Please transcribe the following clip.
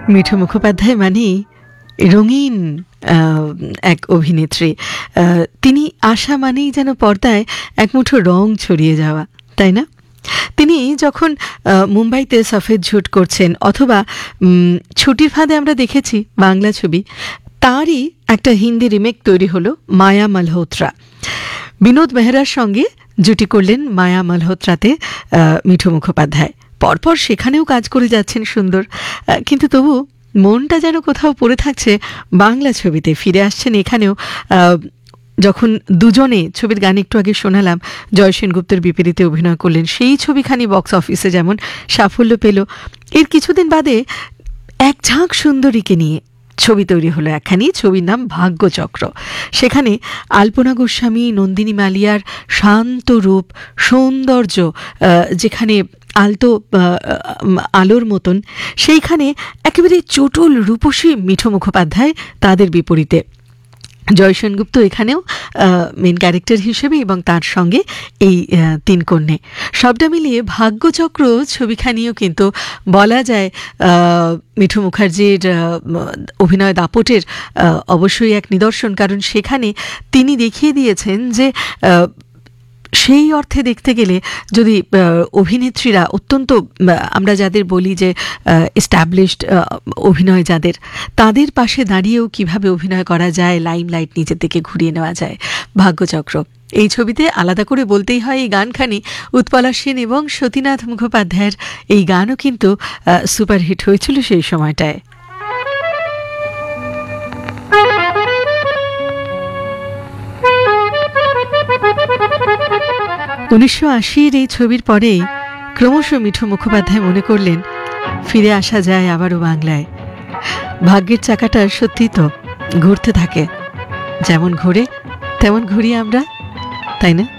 মিঠু মুখোপাধ্যায় মানেই রঙিন এক অভিনেত্রী। তিনি আসা মানেই যেন পর্দায় এক মুঠো রং ছড়িয়ে যাওয়া, তাই না? তিনি যখন মুম্বাইতে সফেদ ঝুট করছেন, অথবা ছুটির ফাঁদে আমরা দেখেছি বাংলা ছবি, তারই একটা হিন্দি রিমেক তৈরি হলো মায়া মালহোত্রা। বিনোদ মেহরার সঙ্গে জুটি করলেন মায়া মালহোত্রাতে মিঠু মুখোপাধ্যায়। পরপর সেখানেও কাজ করে যাচ্ছেন সুন্দর, কিন্তু তবু মনটা যেন কোথাও পড়ে থাকছে বাংলা ছবিতে। ফিরে আসছেন এখানেও। যখন দুজনে, ছবির গান একটু আগে শোনালাম, জয় সেনগুপ্তের বিপরীতে অভিনয় করলেন, সেই ছবিখানি বক্স অফিসে যেমন সাফল্য পেল, এর কিছুদিন বাদে এক ঝাঁক সুন্দরীকে নিয়ে ছবি তৈরি হলো একখানি, ছবির নাম ভাগ্যচক্র। সেখানে আলপনা গোস্বামী, নন্দিনী মালিয়ার শান্ত রূপ, সৌন্দর্য যেখানে আলতো আলোর মতন, সেইখানে একেবারে চটুল রূপসী মিঠু মুখোপাধ্যায় তাদের বিপরীতে। জয় সেনগুপ্ত এখানেও মেন ক্যারেক্টার হিসেবে, এবং তার সঙ্গে এই তিন কন্যে। সবটা মিলিয়ে ভাগ্যচক্র ছবিখানিও কিন্তু বলা যায় মিঠু মুখার্জির অভিনয় দাপটের অবশ্যই এক নিদর্শন, কারণ সেখানে তিনি দেখিয়ে দিয়েছেন যে সেই অর্থে দেখতে গেলে যদি অভিনেত্রীরা অত্যন্ত, আমরা যাদের বলি যে এস্টাবলিশড অভিনয় যাদের, তাদের পাশে দাঁড়িয়েও কিভাবে অভিনয় করা যায়, লাইমলাইট নিজের দিকে ঘুরিয়ে নেওয়া যায়, ভাগ্যচক্র। এই ছবিতে আলাদা করে বলতেই হয় এই গানখানি উৎপলা সেন এবং সতীনাথ মুখোপাধ্যায়ের। এই গানও কিন্তু সুপারহিট হয়েছিল সেই সময়টায়। 1980-র এই ছবির পরেই ক্রমশ মিঠু মুখোপাধ্যায় মনে করলেন ফিরে আসা যায় আবারও বাংলায়। ভাগ্যের চাকাটা সত্যি তো ঘুরতে থাকে, যেমন ঘুরে তেমন ঘুরি আমরা, তাই না?